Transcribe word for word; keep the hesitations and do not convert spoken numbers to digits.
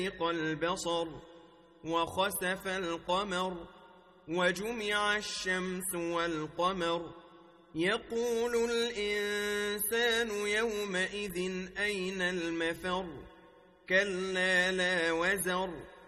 البصر وخسف القمر وجمع الشمس والقمر يقول الإنسان يومئذ أين المفر كلا لا وزر